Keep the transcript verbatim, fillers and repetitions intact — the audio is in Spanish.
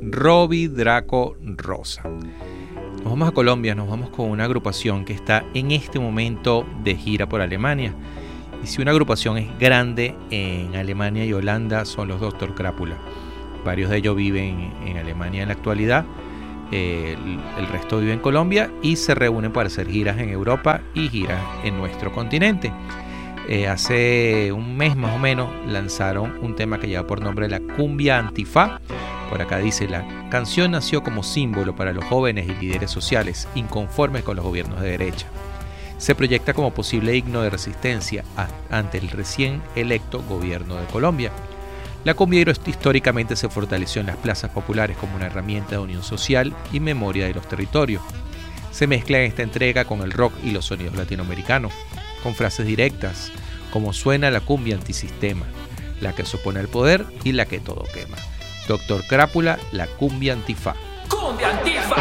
Robbie Draco Rosa. Nos vamos a Colombia, nos vamos con una agrupación que está en este momento de gira por Alemania. Y si una agrupación es grande en Alemania y Holanda, son los Doctor Crápula. Varios de ellos viven en Alemania en la actualidad, eh, el, el resto vive en Colombia y se reúnen para hacer giras en Europa y giras en nuestro continente. Eh, hace un mes más o menos lanzaron un tema que lleva por nombre La Cumbia Antifa. Por acá dice: la canción nació como símbolo para los jóvenes y líderes sociales inconformes con los gobiernos de derecha. Se proyecta como posible himno de resistencia a, ante el recién electo gobierno de Colombia. La cumbia históricamente se fortaleció en las plazas populares como una herramienta de unión social y memoria de los territorios. Se mezcla en esta entrega con el rock y los sonidos latinoamericanos, con frases directas, como suena la cumbia antisistema, la que se opone al poder y la que todo quema. Doctor Crápula, La Cumbia Antifa. ¡Cumbia Antifa!